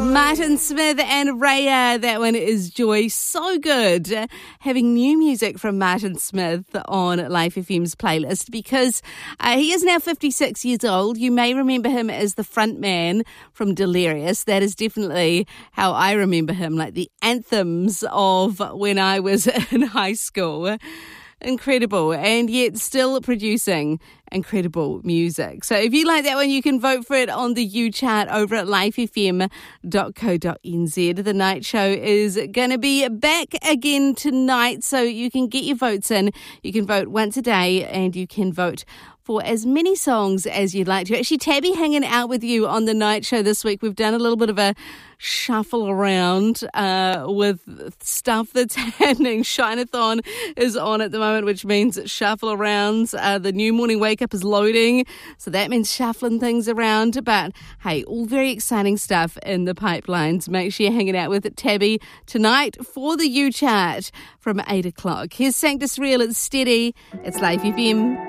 Martin Smith and Raya, that one is Joy. So good having new music from Martin Smith on Life FM's playlist because he is now 56 years old. You may remember him as the front man from Delirious. That is definitely how I remember him, like the anthems of when I was in high school. Incredible, and yet still producing incredible music. So if you like that one, you can vote for it on the U chart over at lifefm.co.nz. The night show is going to be back again tonight, so you can get your votes in. You can vote once a day, and you can vote for as many songs as you'd like to. Actually, Tabby hanging out with you on the night show this week. We've done a little bit of a shuffle around with stuff that's happening. Shine-a-thon is on at the moment, which means shuffle arounds. The new morning wake up is loading, so that means shuffling things around. But hey, all very exciting stuff in the pipelines. Make sure you're hanging out with Tabby tonight for the U chart from 8 o'clock. Here's Sanctus Real. It's steady. It's Life FM.